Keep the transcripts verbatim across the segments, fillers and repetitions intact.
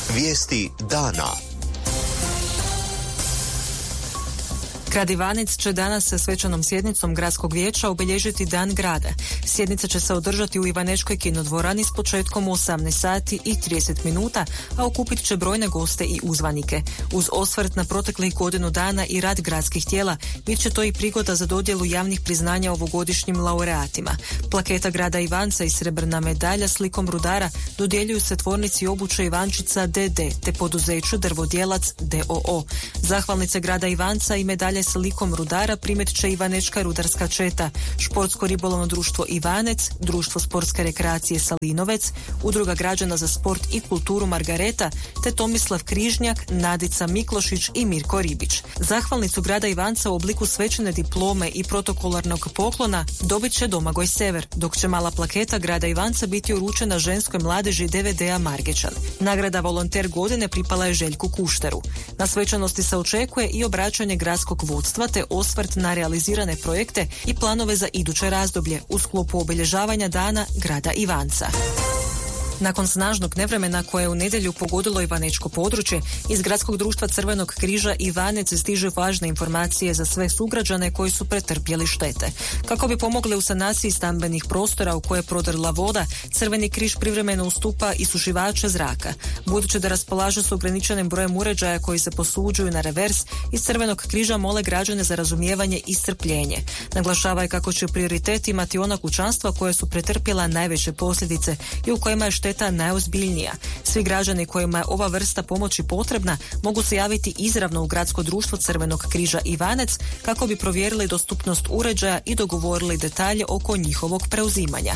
Vijesti dana. Grad Ivanec će danas sa svečanom sjednicom gradskog vijeća obilježiti Dan grada. Sjednica će se održati u Ivanečkoj kinodvorani s početkom u osamnaest sati i trideset minuta, a okupit će brojne goste i uzvanike. Uz osvrt na proteklih godinu dana i rad gradskih tijela, bit će to i prigoda za dodjelu javnih priznanja ovogodišnjim laureatima. Plaketa grada Ivanca i srebrna medalja s likom rudara dodjeljuju se tvornici obuće Ivančica d d te poduzeću Drvodjelac d o o. Zahvalnice grada Ivanca i medalje s likom rudara primet će Ivanečka rudarska četa, Športsko ribolovno društvo Ivanec, Društvo sportske rekreacije Salinovec, Udruga građana za sport i kulturu Margareta, te Tomislav Križnjak, Nadica Miklošić i Mirko Ribić. Zahvalnicu grada Ivanca u obliku svečane diplome i protokolarnog poklona dobit će Domagoj Sever, dok će mala plaketa grada Ivanca biti uručena ženskoj mladeži D V D-a Margečan. Nagrada volonter godine pripala je Željku Kušteru. Na svečanosti se očekuje i obraćanje gradskog vodstva te osvrt na realizirane projekte i planove za iduće razdoblje u sklopu obilježavanja dana grada Ivanca. Nakon snažnog nevremena koje je u nedjelju pogodilo Ivanečko područje, iz Gradskog društva Crvenog križa Ivanec stižu važne informacije za sve sugrađane koji su pretrpjeli štete. Kako bi pomogli u sanaciji stambenih prostora u koje je prodrla voda, Crveni križ privremeno ustupa i sušivače zraka. Budući da raspolažu s ograničenim brojem uređaja koji se posuđuju na revers, iz Crvenog križa mole građane za razumijevanje i strpljenje. Naglašavaju kako će prioritet imati ona kućanstva koje su pretrpjela najveće posljedice i u kojima je šteta najozbiljnija. Svi građani kojima je ova vrsta pomoći potrebna mogu se javiti izravno u Gradsko društvo Crvenog križa Ivanec kako bi provjerili dostupnost uređaja i dogovorili detalje oko njihovog preuzimanja.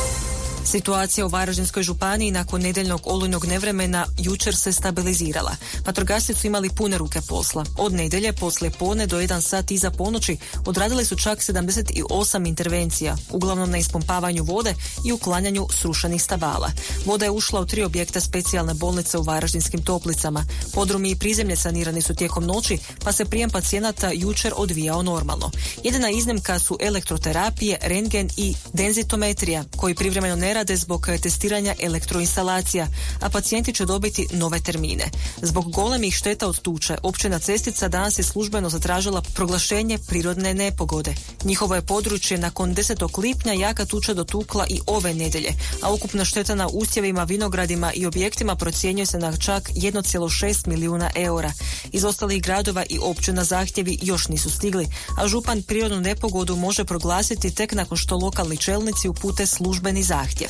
Situacija u Varaždinskoj županiji nakon nedjeljnog olujnog nevremena jučer se stabilizirala. Vatrogasci su imali pune ruke posla. Od nedjelje poslije podne do jedan sat iza ponoći odradili su čak sedamdeset osam intervencija, uglavnom na ispumpavanju vode i uklanjanju srušenih stabala. Voda je ušla u tri objekta specijalne bolnice u Varaždinskim Toplicama. Podrumi i prizemlje sanirani su tijekom noći, pa se prijem pacijenata jučer odvijao normalno. Jedina iznimka su elektroterapije, rentgen i denzitometrija, koji privremeno ne rade zbog testiranja elektroinstalacija, a pacijenti će dobiti nove termine. Zbog golemih šteta od tuče, općina Cestica danas je službeno zatražila proglašenje prirodne nepogode. Njihovo je područje nakon desetog lipnja jaka tuča dotukla i ove nedjelje, a ukupna šteta na usjevima, vinogradima i objektima procjenjuje se na čak jedan zarez šest milijuna eura. Iz ostalih gradova i općina zahtjevi još nisu stigli, a župan prirodnu nepogodu može proglasiti tek nakon što lokalni čelnici upute službeni zahtjev.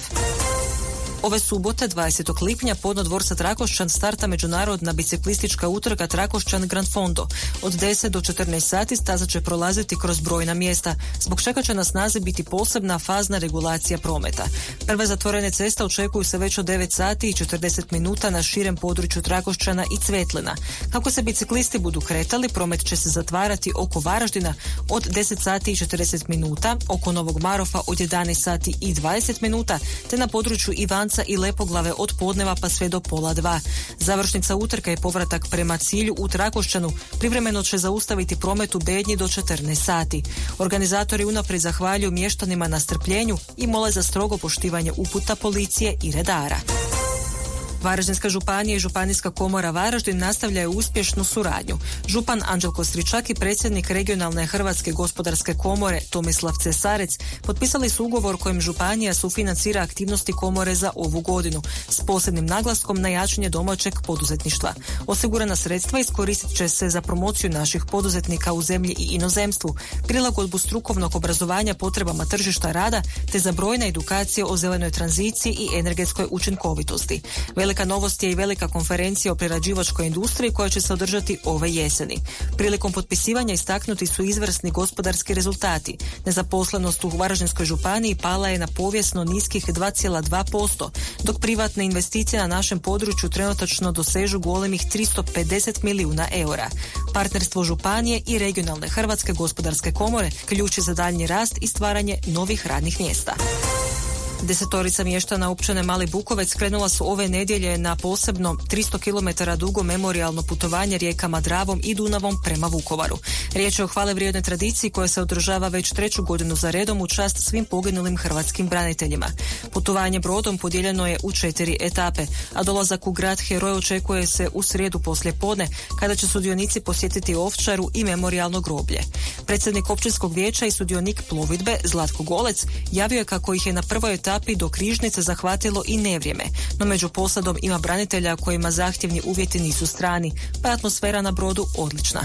Ove subote, dvadesetog lipnja, podno dvorca Trakošćan starta međunarodna biciklistička utrka Trakošćan Grand Fondo. Od deset do četrnaest sati staza će prolaziti kroz brojna mjesta, zbog čega će na snazi biti posebna fazna regulacija prometa. Prve zatvorene ceste očekuju se već od devet sati i četrdeset minuta na širem području Trakošćana i Cvetlina. Kako se biciklisti budu kretali, promet će se zatvarati oko Varaždina od deset sati i četrdeset minuta, oko Novog Marofa od jedanaest sati i dvadeset minuta, te na području Ivanca i Lepoglave od podneva pa sve do pola dva. Završnica utrka i povratak prema cilju u Trakošćanu privremeno će zaustaviti promet u Bednji do četrnaest sati. Organizatori unaprijed zahvaljuju mještanima na strpljenju i mole za strogo poštivanje uputa policije i redara. Varaždinska županija i Županijska komora Varaždin nastavljaju uspješnu suradnju. Župan Anđelko Stričak i predsjednik regionalne Hrvatske gospodarske komore Tomislav Cesarec potpisali su ugovor kojim županija sufinancira aktivnosti komore za ovu godinu s posebnim naglaskom na jačanje domaćeg poduzetništva. Osigurana sredstva iskoristit će se za promociju naših poduzetnika u zemlji i inozemstvu, prilagodbu strukovnog obrazovanja potrebama tržišta rada te za brojne edukacije o zelenoj tranziciji i energetskoj učinkovitosti. Velika novost je i velika konferencija o prerađivačkoj industriji koja će se održati ove jeseni. Prilikom potpisivanja istaknuti su izvrsni gospodarski rezultati. Nezaposlenost u Varaždinskoj županiji pala je na povijesno niskih dva zarez dva posto, dok privatne investicije na našem području trenutačno dosežu golemih tristo pedeset milijuna eura. Partnerstvo županije i regionalne Hrvatske gospodarske komore ključ je za daljnji rast i stvaranje novih radnih mjesta. Desetorica mještana općine Mali Bukovec krenula su ove nedjelje na posebno tristo kilometara dugo memorijalno putovanje rijekama Dravom i Dunavom prema Vukovaru. Riječ je o hvalevrijednoj tradiciji koja se održava već treću godinu za redom u čast svim poginulim hrvatskim braniteljima. Putovanje brodom podijeljeno je u četiri etape, a dolazak u grad Heroj očekuje se u srijedu poslijepodne, kada će sudionici posjetiti Ovčaru i memorijalno groblje. Predsjednik općinskog vijeća i sudionik plovidbe Zlatko Golec javio je kako ih je na prvoj etapi do Križnice zahvatilo i nevrijeme, no među posadom ima branitelja kojima zahtjevni uvjeti nisu strani, pa je atmosfera na brodu odlična.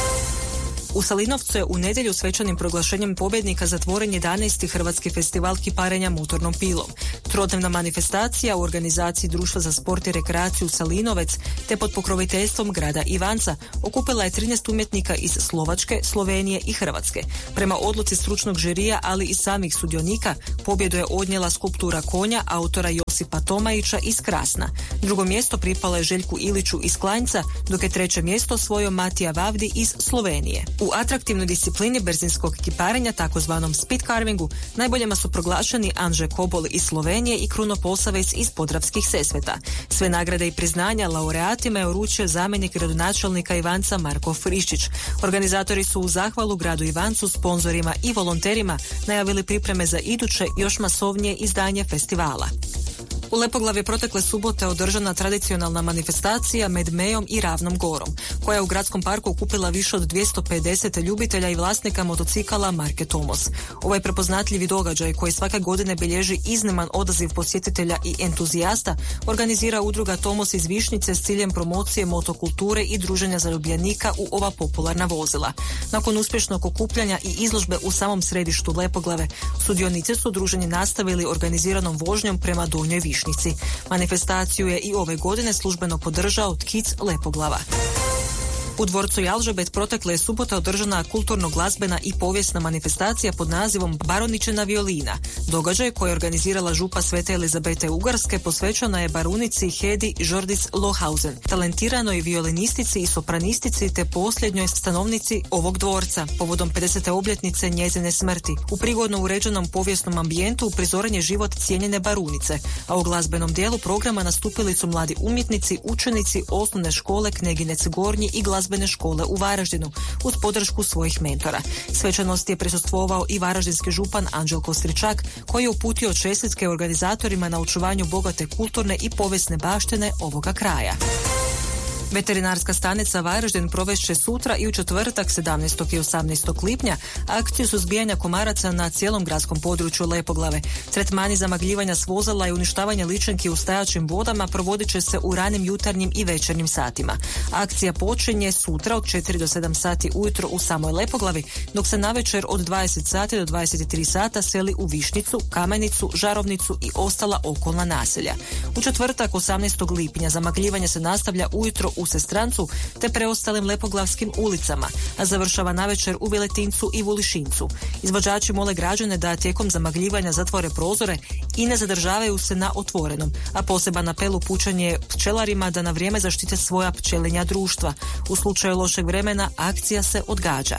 U Salinovcu je u nedjelju svečanim proglašenjem pobjednika zatvoren jedanaesti Hrvatski festival kiparenja motornom pilom. Trodnevna manifestacija u organizaciji Društva za sport i rekreaciju Salinovec te pod pokroviteljstvom grada Ivanca okupila je trinaest umjetnika iz Slovačke, Slovenije i Hrvatske. Prema odluci stručnog žirija, ali i samih sudionika, pobjedu je odnijela skulptura konja autora Josipa Tomajića iz Krasna. Drugo mjesto pripalo je Željku Iliću iz Klanjca, dok je treće mjesto osvojio Matija Vavdi iz Slovenije. U atraktivnoj disciplini brzinskog kiparenja, takozvanom speed carvingu, najboljima su proglašeni Anže Kobol iz Slovenije i Kruno Posavec iz Podravskih Sesveta. Sve nagrade i priznanja laureatima je uručio zamjenik gradonačelnika Ivanca Marko Friščić. Organizatori su u zahvalu gradu Ivancu, sponzorima i volonterima najavili pripreme za iduće još masovnije izdanje festivala. U Lepoglavi je protekle subote održana tradicionalna manifestacija med Mejom i Ravnom Gorom, koja je u gradskom parku okupila više od dvjesto pedeset ljubitelja i vlasnika motocikala marke Tomos. Ovaj prepoznatljivi događaj, koji svake godine bilježi izniman odaziv posjetitelja i entuzijasta, organizira udruga Tomos iz Višnjice s ciljem promocije motokulture i druženja zaljubljenika u ova popularna vozila. Nakon uspješnog okupljanja i izložbe u samom središtu Lepoglave, sudionici su druženje nastavili organiziranom vožnjom prema Donjoj Višnjici. Manifestaciju je i ove godine službeno podržao Tkic Lepoglava. U dvorcu Jalžabet protekle je subota održana kulturno-glazbena i povijesna manifestacija pod nazivom Baroničina violina. Događaj koji je organizirala župa Svete Elizabete Ugarske posvećena je barunici Hedi Žordic Lohausen, talentiranoj violinistici i sopranistici te posljednjoj stanovnici ovog dvorca, povodom pedesete obljetnice njezine smrti. U prigodno uređenom povijesnom ambijentu uprizoren je život cijenjene barunice, a u glazbenom dijelu programa nastupili su mladi umjetnici, učenici osnovne škole Kneginec Gornji i glazbene škole u Varaždinu uz podršku svojih mentora. Svečanosti je prisustvovao i varaždinski župan Anđelko Stričak, koji je uputio čestitke organizatorima na očuvanju bogate kulturne i povijesne baštine ovoga kraja. Veterinarska stanica Varaždin provešće sutra i u četvrtak sedamnaestog i osamnaestog lipnja akciju suzbijanja komaraca na cijelom gradskom području Lepoglave. Tretmani zamagljivanja s vozala i uništavanja ličenki u stajaćim vodama provodit će se u ranim jutarnjim i večernjim satima. Akcija počinje sutra od četiri do sedam sati ujutro u samoj Lepoglavi, dok se navečer od dvadeset sati do dvadeset tri sata seli u Višnjicu, Kamenicu, Žarovnicu i ostala okolna naselja. U četvrtak osamnaestog lipnja zamagljivanje se nastavlja ujutro u Sestrancu te preostalim lepoglavskim ulicama, a završava navečer u Viletincu i Vulišincu. Izvođači mole građane da tijekom zamagljivanja zatvore prozore i ne zadržavaju se na otvorenom, a poseban apel upućen je pčelarima da na vrijeme zaštite svoja pčelinja društva. U slučaju lošeg vremena akcija se odgađa.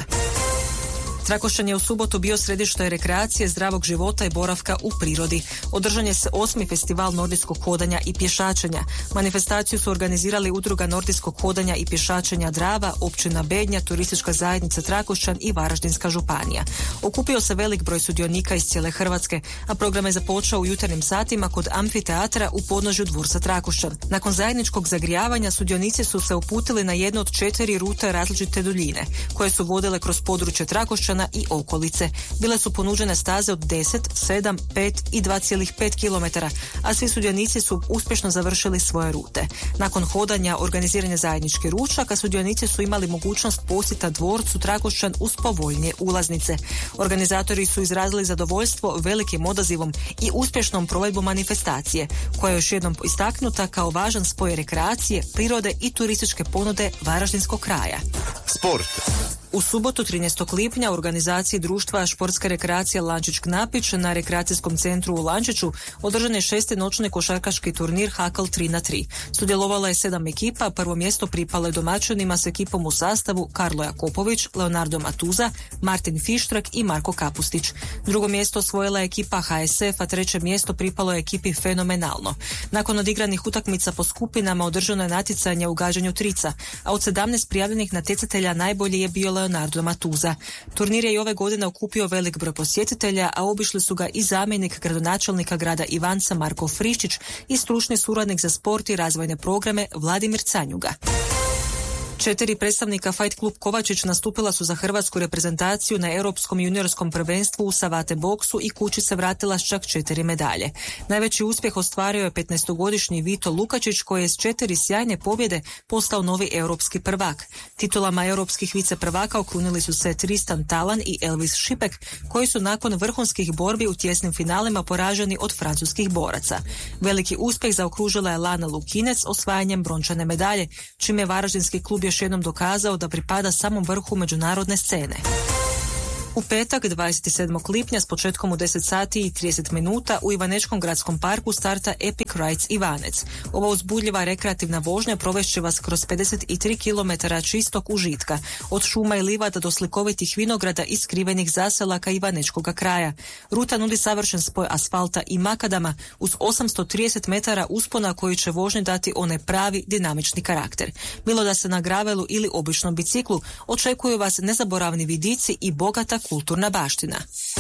Trakošćan je u subotu bio središte rekreacije, zdravog života i boravka u prirodi. Održan je se osmi festival nordijskog hodanja i pješačenja. Manifestaciju su organizirali udruga nordijskog hodanja i pješačenja Drava, općina Bednja, turistička zajednica Trakošćan i Varaždinska županija. Okupio se velik broj sudionika iz cijele Hrvatske, a program je započeo u jutarnjim satima kod amfiteatra u podnožju dvorca Trakošćan. Nakon zajedničkog zagrijavanja sudionici su se uputili na jednu od četiri rute različite duljine, koje su vodile kroz područje Trakošćana i okolice. Bile su ponuđene staze od deset, sedam, pet i dva zarez pet kilometara, a svi sudionici su uspješno završili svoje rute. Nakon hodanja organiziran je zajednički ručak, a sudionici su imali mogućnost posjeta dvorcu Trakošćan uz povoljnije ulaznice. Organizatori su izrazili zadovoljstvo velikim odazivom i uspješnom provedbom manifestacije, koja je još jednom istaknuta kao važan spoj rekreacije, prirode i turističke ponude Varaždinskog kraja. Sport. U subotu trinaestog lipnja u organizaciji društva Športska rekreacija Lančić-Knapić na rekreacijskom centru u Lančiću održan je šesti noćni košarkaški turnir Hakl tri na tri. Sudjelovalo je sedam ekipa, prvo mjesto pripalo je domaćinima s ekipom u sastavu Karlo Jakopović, Leonardo Matuza, Martin Fištrak i Marko Kapustić. Drugo mjesto osvojila je ekipa H S F, a treće mjesto pripalo je ekipi Fenomenalno. Nakon odigranih utakmica po skupinama održano je natjecanje u gađanju trica, a od sedamnaest prijavljenih natjecatelja najbolji je bio Leonardo Matuza. Turnir je i ove godine okupio velik broj posjetitelja, a obišli su ga i zamjenik gradonačelnika grada Ivanca Marko Friščić i stručni suradnik za sport i razvojne programe Vladimir Canjuga. Četiri predstavnika Fight Club Kovačić nastupila su za hrvatsku reprezentaciju na Europskom juniorskom prvenstvu u savate boksu i kući se vratila s čak četiri medalje. Najveći uspjeh ostvario je petnaestogodišnji Vito Lukačić koji je s četiri sjajne pobjede postao novi europski prvak. Titulama europskih viceprvaka okrunili su se Tristan Talan i Elvis Šipek koji su nakon vrhunskih borbi u tjesnim finalima poraženi od francuskih boraca. Veliki uspjeh zaokružila je Lana Lukinec osvajanjem brončane medalje, čime je varaždinski klub još jednom dokazao da pripada samom vrhu međunarodne scene. U petak, dvadeset sedmog lipnja s početkom u deset sati i trideset minuta u Ivanečkom gradskom parku starta Epic Rides Ivanec. Ova uzbudljiva rekreativna vožnja provešće vas kroz pedeset tri kilometara čistog užitka, od šuma i livada do slikovitih vinograda i skrivenih zaselaka Ivanečkoga kraja. Ruta nudi savršen spoj asfalta i makadama uz osamsto trideset metara uspona koji će vožnji dati onaj pravi dinamični karakter. Bilo da se na gravelu ili običnom biciklu, očekuju vas nezaboravni vidici i bogata kulturna baština.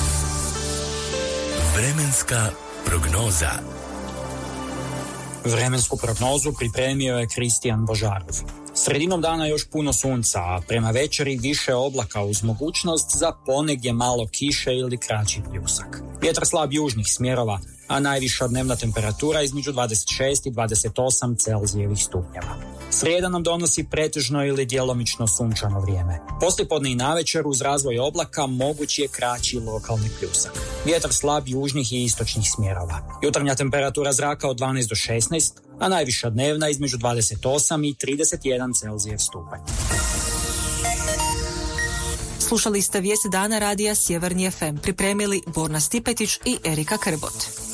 Vremenska prognoza. Vremensku prognozu pripremio je Kristijan Božarov. Sredinom dana još puno sunca, a prema večeri više oblaka uz mogućnost za ponegdje malo kiše ili kraći pljusak. Vjetar slab južnih smjerova, a najviša dnevna temperatura između dvadeset šest i dvadeset osam Celzijevih stupnjeva. Srijeda nam donosi pretežno ili djelomično sunčano vrijeme. Poslijepodne i navečer uz razvoj oblaka moguć je kraći lokalni pljusak. Vjetar slab južnih i istočnih smjerova. Jutarnja temperatura zraka od dvanaest do šesnaest, a najviša dnevna između dvadeset osam i trideset jedan Celzijev stupanj. Slušali ste vijesti dana radija Sjeverni F M. Pripremili Borna Stipetić i Erika Krbot.